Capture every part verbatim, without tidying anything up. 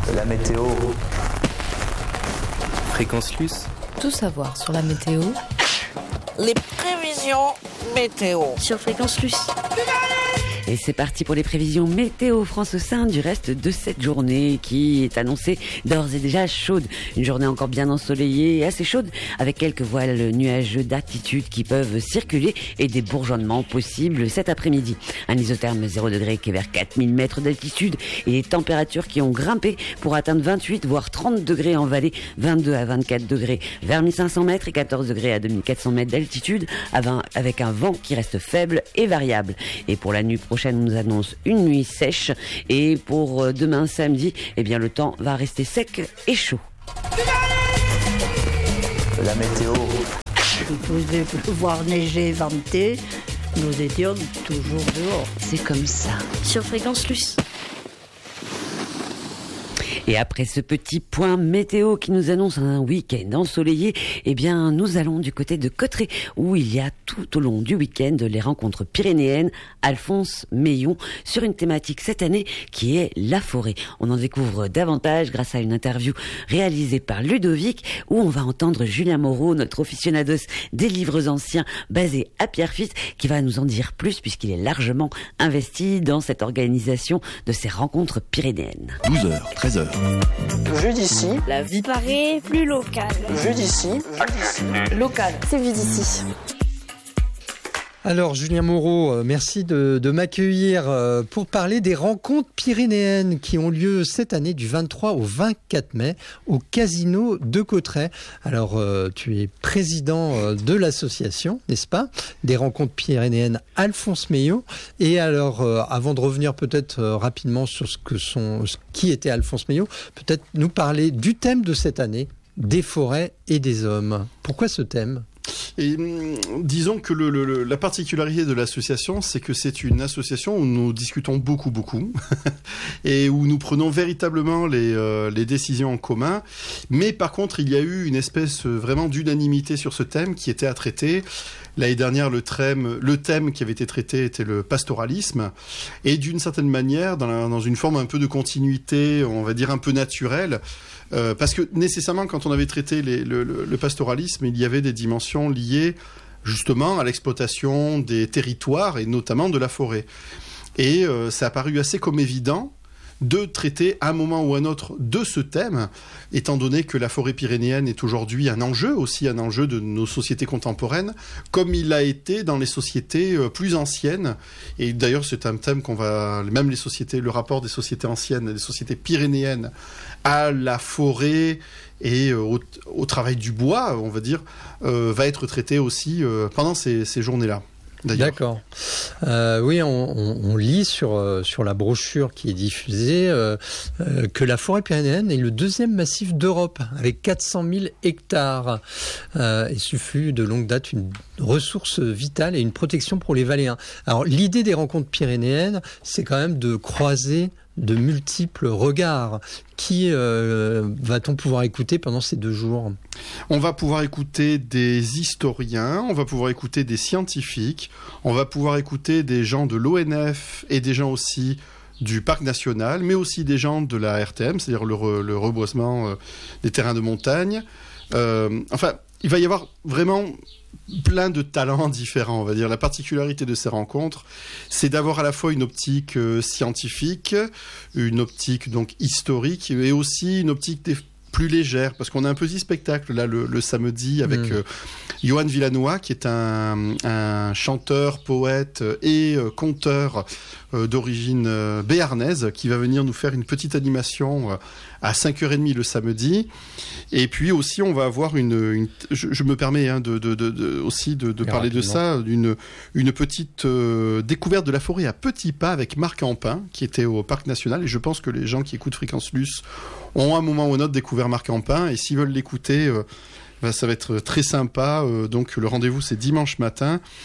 La météo. Fréquence Luce. Tout savoir sur la météo. Les prévisions météo sur Fréquence Luce. Et c'est parti pour les prévisions météo France au sein du reste de cette journée qui est annoncée d'ores et déjà chaude. Une journée encore bien ensoleillée et assez chaude avec quelques voiles nuageux d'altitude qui peuvent circuler et des bourgeonnements possibles cet après-midi. Un isotherme zéro degré qui est vers quatre mille mètres d'altitude et des températures qui ont grimpé pour atteindre vingt-huit voire trente degrés en vallée, vingt-deux à vingt-quatre degrés vers mille cinq cents mètres et quatorze degrés à deux mille quatre cents mètres d'altitude avec un vent qui reste faible et variable. Et pour la nuit prochaine, on nous annonce une nuit sèche et pour demain samedi, eh bien le temps va rester sec et chaud. La météo. Il pouvait pleuvoir, neiger, venter. Nous étions toujours dehors. C'est comme ça. Sur Fréquence Luce. Et après ce petit point météo qui nous annonce un week-end ensoleillé, eh bien, nous allons du côté de Cauterets, où il y a tout au long du week-end les rencontres pyrénéennes Alphonse Meillon sur une thématique cette année qui est la forêt. On en découvre davantage grâce à une interview réalisée par Ludovic, où on va entendre Julien Moreau, notre aficionados des livres anciens basé à Pierrefitte, qui va nous en dire plus puisqu'il est largement investi dans cette organisation de ces rencontres pyrénéennes. douze heures, treize heures. Vu d'ici, la vie paraît plus locale. Vu d'ici, local, c'est vu d'ici. Alors Julien Moreau, merci de, de m'accueillir pour parler des rencontres pyrénéennes qui ont lieu cette année du vingt-trois au vingt-quatre mai au Casino de Cauterets. Alors tu es président de l'association, n'est-ce pas, des rencontres pyrénéennes Alphonse Meillon. Et alors avant de revenir peut-être rapidement sur ce que sont, ce qui était Alphonse Meillon, peut-être nous parler du thème de cette année, des forêts et des hommes. Pourquoi ce thème ? Et disons que le, le, la particularité de l'association, c'est que c'est une association où nous discutons beaucoup, beaucoup, et où nous prenons véritablement les, euh, les décisions en commun. Mais par contre, il y a eu une espèce vraiment d'unanimité sur ce thème qui était à traiter. L'année dernière, le thème, le thème qui avait été traité était le pastoralisme. Et d'une certaine manière, dans, la, dans une forme un peu de continuité, on va dire un peu naturelle, Euh, parce que nécessairement, quand on avait traité les, le, le, le pastoralisme, il y avait des dimensions liées justement à l'exploitation des territoires et notamment de la forêt. Et euh, ça a paru assez comme évident de traiter à un moment ou à un autre de ce thème, étant donné que la forêt pyrénéenne est aujourd'hui un enjeu, aussi un enjeu de nos sociétés contemporaines, comme il a été dans les sociétés plus anciennes. Et d'ailleurs, c'est un thème qu'on va, même les sociétés, le rapport des sociétés anciennes, des sociétés pyrénéennes à la forêt et au, au travail du bois, on va dire, euh, va être traité aussi euh, pendant ces, ces journées-là. D'ailleurs. D'accord. Euh, oui, on, on, on lit sur, euh, sur la brochure qui est diffusée euh, euh, que la forêt pyrénéenne est le deuxième massif d'Europe avec quatre cent mille hectares. Euh, et ce fut de longue date une ressource vitale et une protection pour les Valéens. Alors l'idée des rencontres pyrénéennes, c'est quand même de croiser de multiples regards. Qui euh, va-t-on pouvoir écouter pendant ces deux jours ? On va pouvoir écouter des historiens, on va pouvoir écouter des scientifiques, on va pouvoir écouter des gens de l'O N F et des gens aussi du Parc National, mais aussi des gens de la R T M, c'est-à-dire le, re, le reboisement euh, des terrains de montagne. Euh, enfin, il va y avoir vraiment plein de talents différents, on va dire. La particularité de ces rencontres, c'est d'avoir à la fois une optique euh, scientifique, une optique donc historique, et aussi une optique des plus légère, parce qu'on a un petit spectacle là le, le samedi avec mmh. euh, Johan Villanois, qui est un, un chanteur, poète et euh, conteur euh, d'origine euh, béarnaise, qui va venir nous faire une petite animation euh, à cinq heures trente le samedi. Et puis aussi, on va avoir une... une je, je me permets hein, de, de, de, de, aussi de, de parler rapidement de ça, une, une petite euh, découverte de la forêt à petits pas avec Marc Ampin, qui était au Parc National. Et je pense que les gens qui écoutent Fréquence Luce ont à un moment ou un autre découvert Marc Ampin. Et s'ils veulent l'écouter, euh, bah, ça va être très sympa. Euh, donc le rendez-vous, c'est dimanche matin.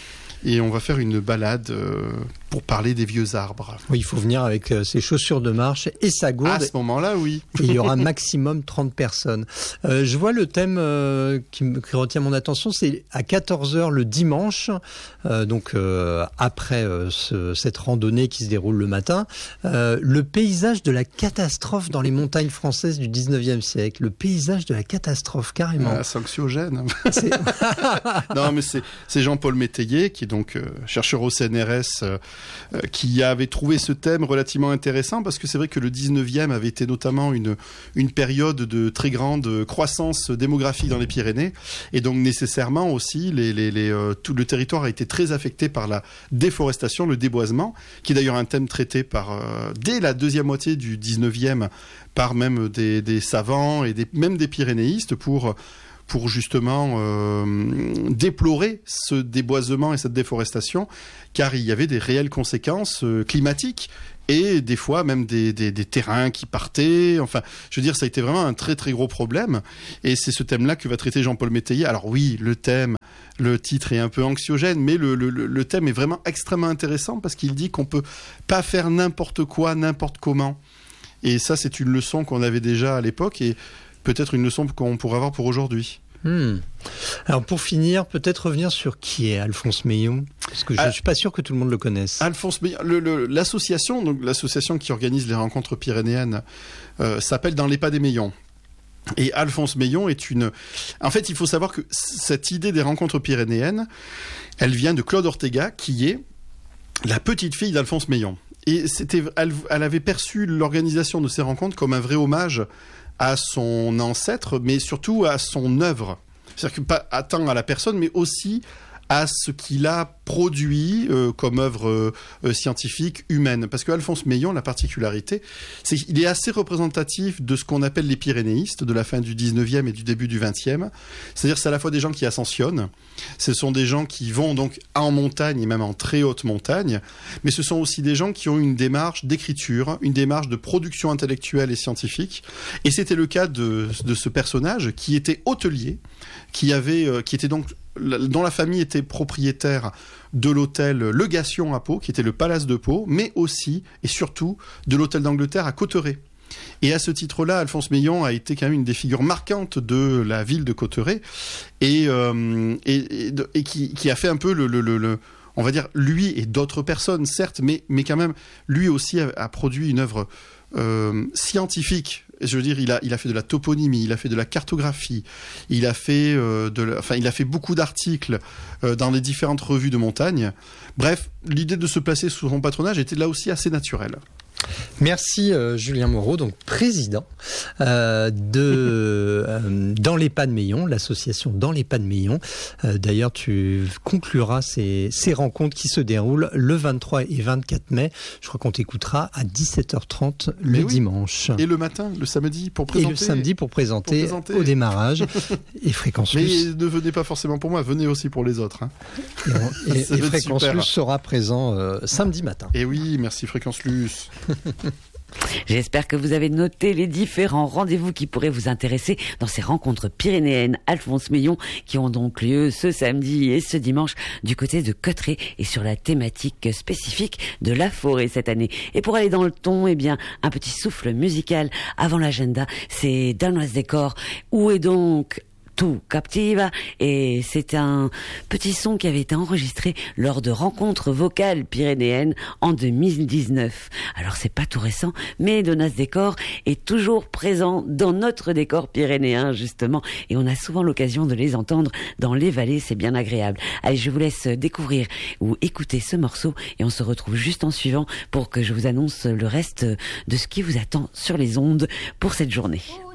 et on va faire une balade euh, pour parler des vieux arbres. Oui, il faut venir avec euh, ses chaussures de marche et sa gourde. À ce moment-là, oui. Et il y aura maximum trente personnes. Euh, je vois le thème euh, qui, qui retient mon attention, c'est à quatorze heures le dimanche, euh, donc euh, après euh, ce, cette randonnée qui se déroule le matin, euh, le paysage de la catastrophe dans les montagnes françaises du dix-neuvième siècle. Le paysage de la catastrophe, carrément. Ah, c'est anxiogène. C'est... non, mais c'est, c'est Jean-Paul Métayer, qui est donc euh, chercheur au C N R S, euh, euh, qui avait trouvé ce thème relativement intéressant, parce que c'est vrai que le dix-neuvième avait été notamment une, une période de très grande croissance démographique dans les Pyrénées, et donc nécessairement aussi, les, les, les, euh, tout le territoire a été très affecté par la déforestation, le déboisement, qui est d'ailleurs un thème traité par, euh, dès la deuxième moitié du dix-neuvième, par même des, des savants et des, même des pyrénéistes pour, pour justement euh, déplorer ce déboisement et cette déforestation, car il y avait des réelles conséquences euh, climatiques et des fois même des, des, des terrains qui partaient. Enfin, je veux dire, ça a été vraiment un très très gros problème, et c'est ce thème-là que va traiter Jean-Paul Métayer. Alors oui, le thème, le titre est un peu anxiogène, mais le, le, le thème est vraiment extrêmement intéressant, parce qu'il dit qu'on peut pas faire n'importe quoi, n'importe comment. Et ça, c'est une leçon qu'on avait déjà à l'époque, et peut-être une leçon qu'on pourrait avoir pour aujourd'hui. Hmm. Alors pour finir, peut-être revenir sur qui est Alphonse Meillon, parce que je ne suis pas sûr que tout le monde le connaisse. Alphonse Meillon, le, le, l'association, donc l'association qui organise les rencontres pyrénéennes, euh, s'appelle Dans les pas des Meillons. Et Alphonse Meillon est une... En fait, il faut savoir que cette idée des rencontres pyrénéennes, elle vient de Claude Ortega, qui est la petite fille d'Alphonse Meillon. Et c'était, elle, elle avait perçu l'organisation de ces rencontres comme un vrai hommage à son ancêtre, mais surtout à son œuvre. C'est-à-dire que pas tant à la personne, mais aussi à ce qu'il a produit euh, comme œuvre euh, scientifique humaine. Parce que Alphonse Meillon, la particularité, c'est qu'il est assez représentatif de ce qu'on appelle les pyrénéistes de la fin du dix-neuvième et du début du vingtième. C'est-à-dire que c'est à la fois des gens qui ascensionnent, ce sont des gens qui vont donc en montagne et même en très haute montagne, mais ce sont aussi des gens qui ont une démarche d'écriture, une démarche de production intellectuelle et scientifique. Et c'était le cas de, de ce personnage qui était hôtelier, qui avait, euh, qui était donc dont la famille était propriétaire de l'hôtel Le Gation à Pau, qui était le palace de Pau, mais aussi et surtout de l'hôtel d'Angleterre à Cauterets. Et à ce titre-là, Alphonse Meillon a été quand même une des figures marquantes de la ville de Cauterets, et, euh, et, et, et qui, qui a fait un peu le, le, le, le on va dire, lui et d'autres personnes, certes, mais, mais quand même, lui aussi a, a produit une œuvre euh, scientifique. Je veux dire, il a, il a fait de la toponymie, il a fait de la cartographie, il a fait, euh, de la, enfin, il a fait beaucoup d'articles euh, dans les différentes revues de montagne. Bref, l'idée de se placer sous son patronage était là aussi assez naturelle. Merci euh, Julien Moreau, donc président euh, de euh, Dans les pas de Meillon, l'association Dans les pas de Meillon. Euh, d'ailleurs, tu concluras ces, ces rencontres qui se déroulent le vingt-trois et vingt-quatre mai. Je crois qu'on t'écoutera à dix-sept heures trente le oui. dimanche. Et le matin, le samedi pour présenter. Et le samedi pour présenter, pour présenter. Au démarrage. Et Fréquence Mais Luce. ne venez pas forcément pour moi, venez aussi pour les autres. Hein. Et, et, et Fréquence Luce sera présent euh, samedi matin. Et oui, merci Fréquence Luce. J'espère que vous avez noté les différents rendez-vous qui pourraient vous intéresser dans ces rencontres pyrénéennes Alphonse Meillon qui ont donc lieu ce samedi et ce dimanche du côté de Cauterets et sur la thématique spécifique de la forêt cette année. Et pour aller dans le ton, eh bien, un petit souffle musical avant l'agenda, c'est Danoise Décor. Où est donc Tu Captiva, et c'est un petit son qui avait été enregistré lors de rencontres vocales pyrénéennes en deux mille dix-neuf. Alors c'est pas tout récent, mais Danoise Décor est toujours présent dans notre décor pyrénéen justement, et on a souvent l'occasion de les entendre dans les vallées, c'est bien agréable. Allez, je vous laisse découvrir ou écouter ce morceau et on se retrouve juste en suivant pour que je vous annonce le reste de ce qui vous attend sur les ondes pour cette journée.